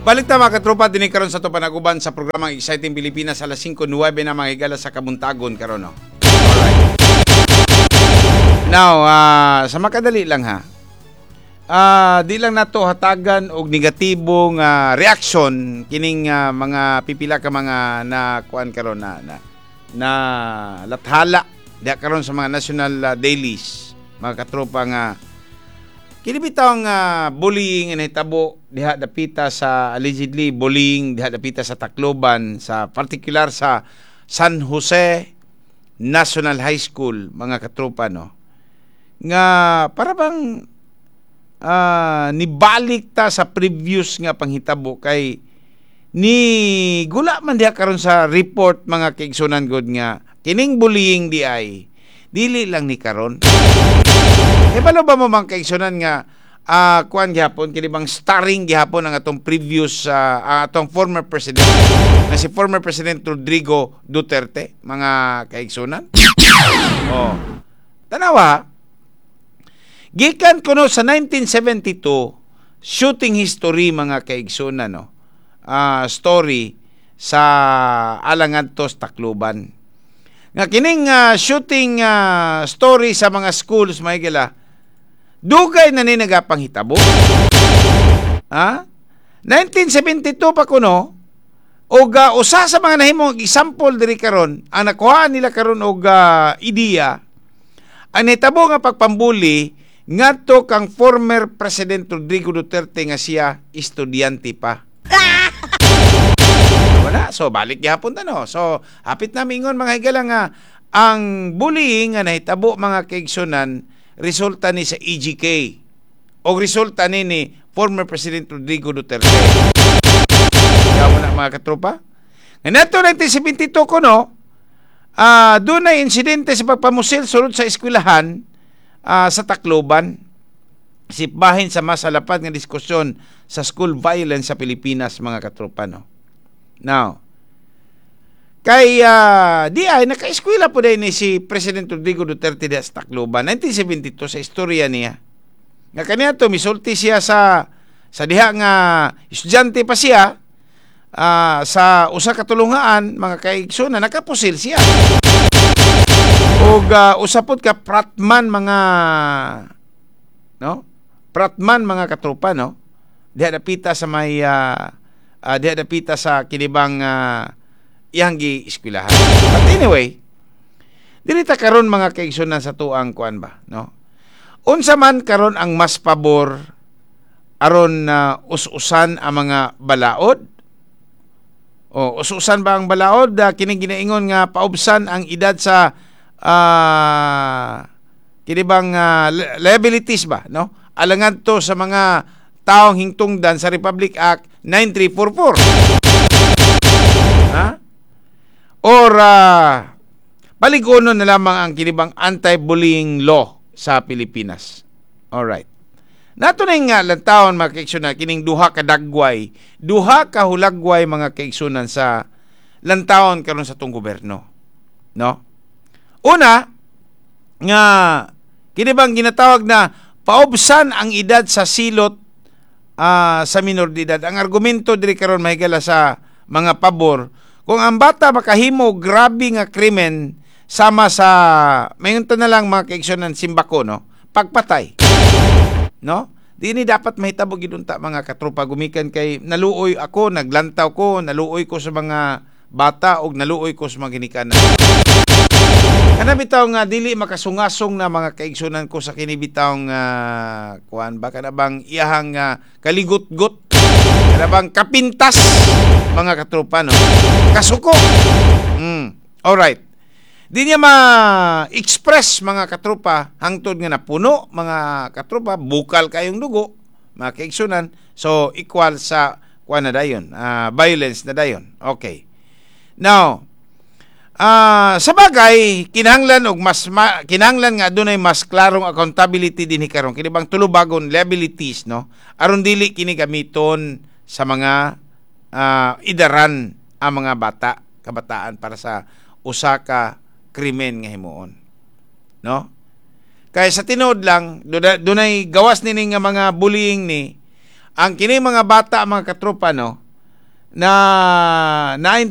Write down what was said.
Balik ta mga katropa, din karon sa to panaguban sa programang Exciting Pilipinas alas 5:09 na mga higala sa Kabuntagon karon no. Alright. Now, sa makadali lang ha. Di lang nato hatagan og negatibong reaction kining mga pipila ka mga na kuan karon na lathala diha karon sa mga national dailies mga katropa nga kini bitaw nga bullying na hitabo diha dapita sa allegedly bullying diha dapita sa Tacloban sa particular sa San Jose National High School mga katropa no nga para bang nibalik ta sa previous nga panghitabo kay ni gula man diha karon sa report mga kaigsunan god nga kining bullying di ay dili lang ni karon. E balo ba mo mga kaigsunan nga kuan gihapon kini bang starring gihapon ang atong previous atong former president na si former President Rodrigo Duterte mga kaigsunan. Oh. Tanawa gikan kuno sa 1972 shooting history mga kaigsunan no. Story sa Alangantos, Tacloban. Nga kining shooting story sa mga schools maigala dugay na ni nagapanghitabo. 1972 pa kuno og usa sa mga nahimong example diri karon ang nakuha nila karon og ideya ang nahitabo nga pagpambuli ngadto kang former President Rodrigo Duterte nga siya estudyante pa. Wala, so balik gihapon ta no. So hapit na mingon mga higala nga ang bullying nga nahitabo mga kaigsunan resulta ni sa EGK o resulta ni former President Rodrigo Duterte. Kaya mo na mga katropa. Ngayon 1972 ko no, doon na insidente sa pagpamusil sulod sa eskwelahan sa Tacloban. Sipahin sa masalapad nga diskusyon sa school violence sa Pilipinas mga katropa no. Now, kay di ay naka-eskwela po din ni si President Rodrigo Duterte sa Tacloban 1972 sa istorya niya. Nga kaniya to misulti siya sa diha nga estudyante pa siya sa usa ka tulungaan mga kaigsunan nakapusil siya. Og usapod ka pratman mga no? Pratman mga katropa no. Diha dapita sa may diha dapita sa kinibang iyang gi-eskwelahan. But anyway, dinita karon mga kaigsunan sa tuang kuan ba, no? Unsa man karon ang mas pabor aron us-usan ang mga balaod? O us-usan ba ang balaod kining ginaingon nga paubsan ang edad sa kinibang liabilities ba, no? Alangan to sa mga taong hingtungdan sa Republic Act 9344. Or paligunon na lamang ang kinibang anti-bullying law sa Pilipinas. Alright. Nato na nga lantawon mga kaigsunan kining duha ka dagway, duha ka hulagway mga kaigsunan sa lantawon karon sa tong gobyerno. No? Una nga kinibang ginatawag na paubsan ang edad sa silot sa minor de edad. Ang argumento diri karon mahigala sa mga pabor kung ang bata makahimo grabe nga krimen sama sa mayon na lang mga kaigsunan simbako no pagpatay no di ni dapat mahitabo gid unta mga katropa gumikan kay naluoy ako naglantaw ko naluoy ko sa mga bata og naluoy ko sa mga ginikanan. Kana bitaw nga dili makasungasong na mga kaigsunan ko sa kini bitaw nga kuan ba kana bang iyahang kaligot-got kana bang kapintas mga katropa no kasuko. Alright. Di niya ma-express mga katropa hangtod nga napuno mga katropa bukal kayong dugo mga kaigsunan so equal sa kuan na dayon violence na dayon. Okay. Now sa bagay kinahanglan og kinahanglan nga adunay mas klarong accountability dinhi karon kini bang tulubagon liabilities no aron dili kini gamiton sa mga idaran ang mga kabataan para sa usa ka krimen nga himuon no kay sa tinuod lang dunay gawas nini nga mga bullying ni ang kini mga bata, mga katropa, no, na